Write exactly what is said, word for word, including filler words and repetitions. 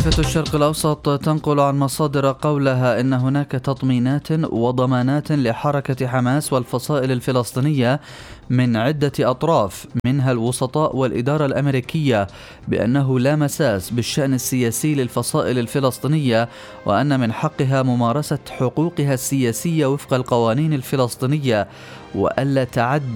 صحيفة الشرق الأوسط تنقل عن مصادر قولها إن هناك تطمينات وضمانات لحركة حماس والفصائل الفلسطينية من عدة أطراف منها الوسطاء والإدارة الأمريكية بأنه لا مساس بالشأن السياسي للفصائل الفلسطينية، وأن من حقها ممارسة حقوقها السياسية وفق القوانين الفلسطينية، وألا تعدي